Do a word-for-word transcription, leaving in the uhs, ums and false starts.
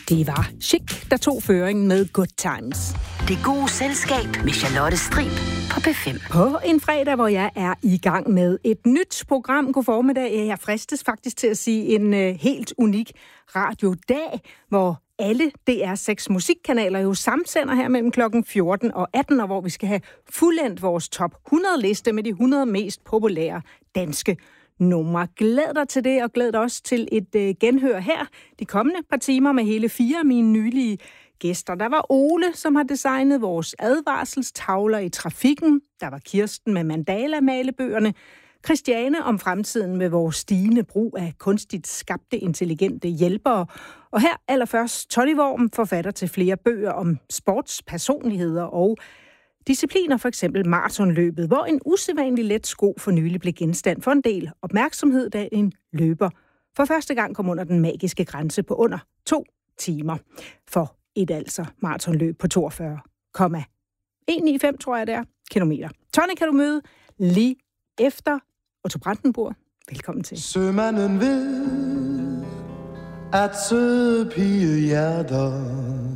Det var Chic, der tog føringen med Good Times. Det gode selskab med Charlotte Strib på P fem. På en fredag, hvor jeg er i gang med et nyt program. God formiddag. Jeg fristes faktisk til at sige en uh, helt unik radiodag, hvor alle D R seks musikkanaler jo samsender her mellem klokken fjorten og atten, og hvor vi skal have fuldendt vores top hundrede liste med de hundrede mest populære danske numre. Glæd dig til det, og glæd dig også til et øh, genhør her de kommende par timer med hele fire af mine nylige gæster. Der var Ole, som har designet vores advarselstavler i trafikken. Der var Kirsten med mandala-malebøgerne. Christiane om fremtiden med vores stigende brug af kunstigt skabte intelligente hjælpere. Og her allerførst Tony Worm, forfatter til flere bøger om sportspersonligheder og discipliner, for eksempel maratonløbet, hvor en usædvanlig let sko for nylig blev genstand for en del opmærksomhed, da en løber for første gang kom under den magiske grænse på under to timer for et altså maratonløb på toogfyrre komma et ni fem, tror jeg det er, kilometer. Tony kan du møde lige efter Otto Brandenburg. Velkommen til. Sømanden ved, at søde pigehjerter